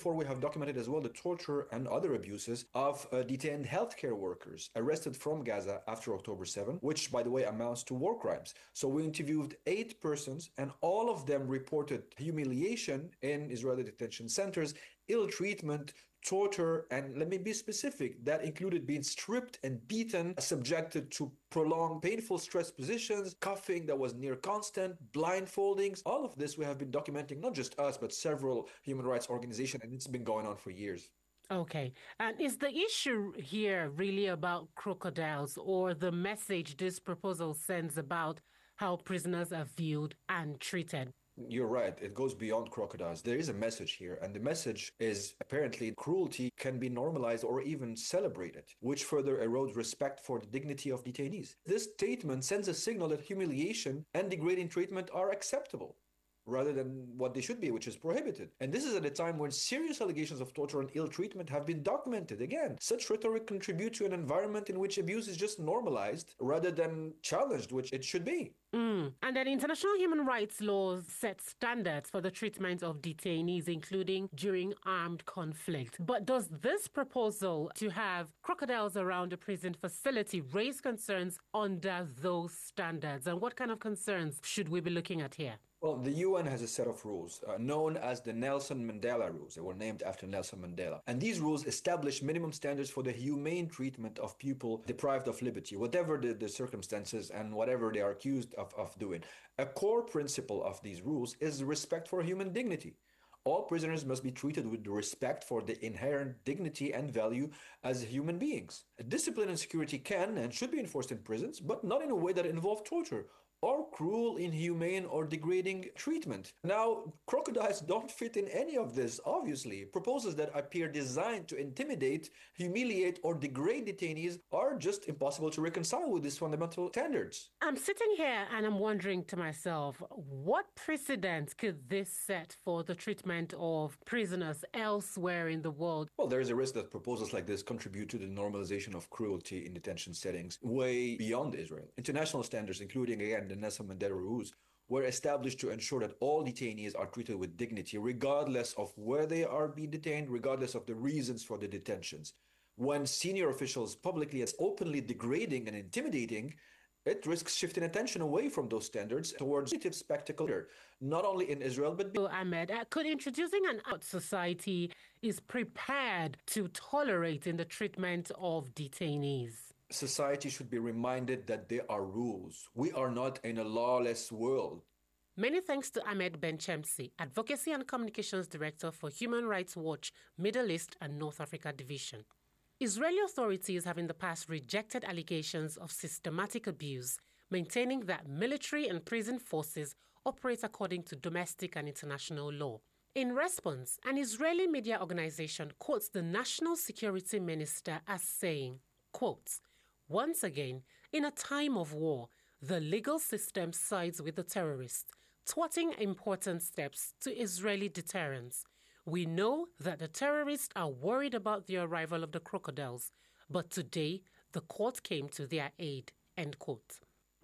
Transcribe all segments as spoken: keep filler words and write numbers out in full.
Before, we have documented as well the torture and other abuses of uh, detained healthcare workers arrested from Gaza after October seventh, which, by the way, amounts to war crimes. So we interviewed eight persons, and all of them reported humiliation in Israeli detention centers, ill treatment, torture, and let me be specific, that included being stripped and beaten, subjected to prolonged painful stress positions, cuffing that was near constant, blindfoldings. All of this we have been documenting, not just us, but several human rights organizations, and it's been going on for years. Okay. And is the issue here really about crocodiles or the message this proposal sends about how prisoners are viewed and treated? You're right. It goes beyond crocodiles. There is a message here, and the message is apparently cruelty can be normalized or even celebrated, which further erodes respect for the dignity of detainees. This statement sends a signal that humiliation and degrading treatment are acceptable, rather than what they should be, which is prohibited. And this is at a time when serious allegations of torture and ill treatment have been documented. Again, such rhetoric contributes to an environment in which abuse is just normalized rather than challenged, which it should be. Mm. And then international human rights laws set standards for the treatment of detainees, including during armed conflict. But does this proposal to have crocodiles around a prison facility raise concerns under those standards? And what kind of concerns should we be looking at here? Well, the U N has a set of rules uh, known as the Nelson Mandela Rules. They were named after Nelson Mandela. And these rules establish minimum standards for the humane treatment of people deprived of liberty, whatever the, the circumstances and whatever they are accused of, of doing. A core principle of these rules is respect for human dignity. All prisoners must be treated with respect for the inherent dignity and value as human beings. Discipline and security can and should be enforced in prisons, but not in a way that involves torture or cruel, inhumane, or degrading treatment. Now, crocodiles don't fit in any of this, obviously. Proposals that appear designed to intimidate, humiliate, or degrade detainees are just impossible to reconcile with these fundamental standards. I'm sitting here and I'm wondering to myself, what precedent could this set for the treatment of prisoners elsewhere in the world? Well, there is a risk that proposals like this contribute to the normalization of cruelty in detention settings way beyond Israel. International standards, including, again, the Nelson Mandela Rules, were established to ensure that all detainees are treated with dignity, regardless of where they are being detained, regardless of the reasons for the detentions. When senior officials publicly and openly degrading and intimidating, it risks shifting attention away from those standards towards negative spectacle, not only in Israel, but... So, Ahmed, uh, could introducing an out society is prepared to tolerate in the treatment of detainees? Society should be reminded that there are rules. We are not in a lawless world. Many thanks to Ahmed Benchemsi, Advocacy and Communications Director for Human Rights Watch, Middle East and North Africa Division. Israeli authorities have in the past rejected allegations of systematic abuse, maintaining that military and prison forces operate according to domestic and international law. In response, an Israeli media organization quotes the National Security Minister as saying, quote, "Once again, in a time of war, the legal system sides with the terrorists, thwarting important steps to Israeli deterrence. We know that the terrorists are worried about the arrival of the crocodiles, but today the court came to their aid." End quote.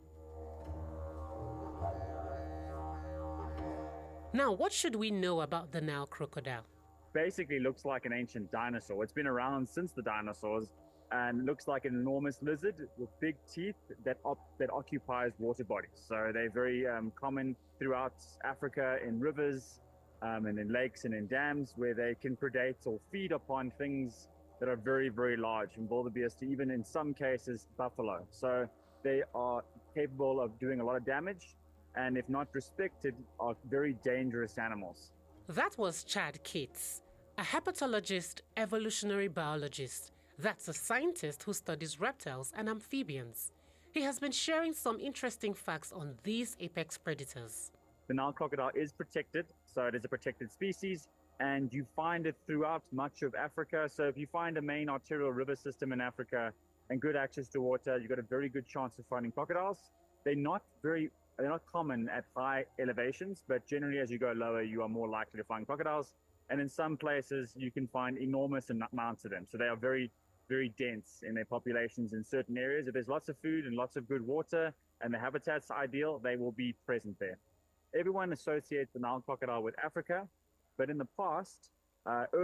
Now, what should we know about the Nile crocodile? Basically looks like an ancient dinosaur. It's been around since the dinosaurs and looks like an enormous lizard with big teeth that op- that occupies water bodies. So they're very um, common throughout Africa in rivers um, and in lakes and in dams where they can predate or feed upon things that are very, very large, from wildebeest to even in some cases buffalo. So they are capable of doing a lot of damage, and if not respected, are very dangerous animals. That was Chad Keats, a hepatologist, evolutionary biologist. That's a scientist who studies reptiles and amphibians. He has been sharing some interesting facts on these apex predators. The Nile crocodile is protected, so it is a protected species, and you find it throughout much of Africa. So if you find a main arterial river system in Africa and good access to water, you've got a very good chance of finding crocodiles. They're not very They're not common at high elevations, but generally as you go lower, you are more likely to find crocodiles. And in some places, you can find enormous amounts of them. So they are very, very dense in their populations in certain areas. If there's lots of food and lots of good water and the habitat's ideal, they will be present there. Everyone associates the Nile crocodile with Africa, but in the past, uh,